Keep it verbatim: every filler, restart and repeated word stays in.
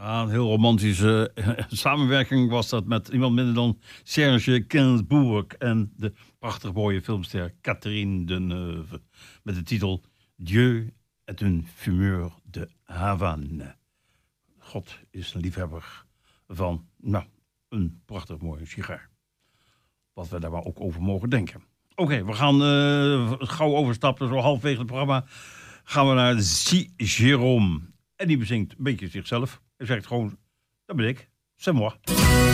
Ja, een heel romantische uh, samenwerking was dat met iemand minder dan Serge Gainsbourg en de prachtig mooie filmster Catherine Deneuve met de titel Dieu est un fumeur de Havane. God is een liefhebber van nou, een prachtig mooie sigaar. Wat we daar maar ook over mogen denken. Oké, okay, we gaan uh, gauw overstappen, zo halfwege het programma gaan we naar Si Jérôme. En die bezingt een beetje zichzelf. Hij zegt gewoon, dat ben ik, c'est moi.